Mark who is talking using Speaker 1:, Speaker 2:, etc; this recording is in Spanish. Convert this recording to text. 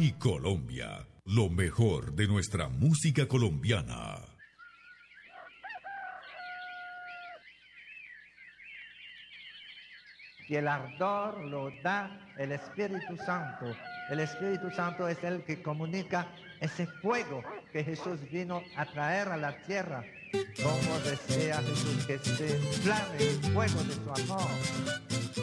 Speaker 1: y Colombia, lo mejor de nuestra música colombiana.
Speaker 2: Y el ardor lo da el Espíritu Santo. El Espíritu Santo es el que comunica ese fuego que Jesús vino a traer a la tierra. Como desea Jesús que se inflame el fuego de su amor.